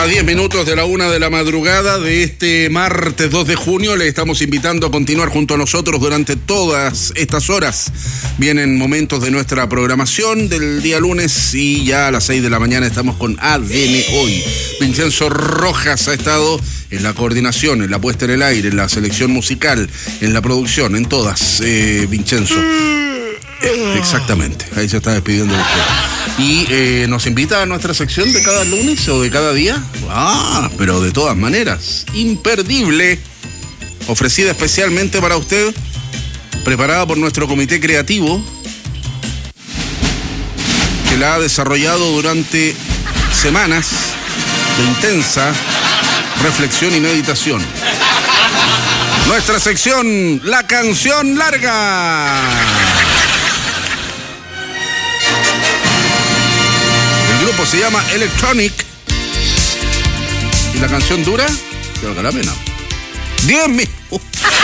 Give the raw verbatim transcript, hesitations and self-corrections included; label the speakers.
Speaker 1: A diez minutos de la una de la madrugada de este martes dos de junio, le estamos invitando a continuar junto a nosotros durante todas estas horas. Vienen momentos de nuestra programación del día lunes y ya a las seis de la mañana estamos con A D N Hoy. Vincenzo Rojas ha estado en la coordinación, en la puesta en el aire, en la selección musical, en la producción, en todas. Eh, Vincenzo. Eh, exactamente, ahí se está despidiendo de usted. Y eh, nos invita a nuestra sección de cada lunes o de cada día. Ah, pero de todas maneras, imperdible, ofrecida especialmente para usted, preparada por nuestro comité creativo, que la ha desarrollado durante semanas de intensa reflexión y meditación. Nuestra sección, la canción larga. El grupo se llama Electronic y la canción dura, que valga la pena, diez minutos.